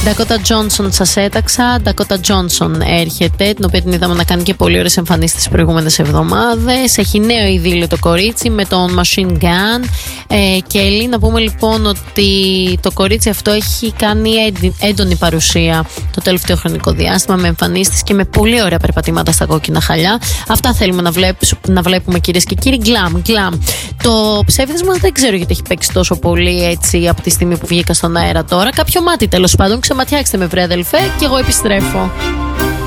Dakota Johnson σας έταξα. Dakota Johnson έρχεται, την οποία την είδαμε να κάνει και πολύ ωραίες εμφανίσεις τις προηγούμενες εβδομάδες. Έχει νέο ειδήλιο το κορίτσι με τον Machine Gun. Και Ελή, να πούμε λοιπόν ότι το κορίτσι αυτό έχει κάνει έντονη παρουσία το τελευταίο χρονικό διάστημα, με εμφανίσεις και με πολύ ωραία περπατήματα στα κόκκινα χαλιά. Αυτά θέλουμε να βλέπουμε, κυρίες και κύριοι. Glam. Το ψεύδισμα δεν ξέρω γιατί έχει παίξει τόσο πολύ έτσι από τη στιγμή που βγήκα στον αέρα τώρα. Κάποιο μάτι τέλος πάντων. Ξεματιάξτε με, βρε αδελφέ, και εγώ επιστρέφω.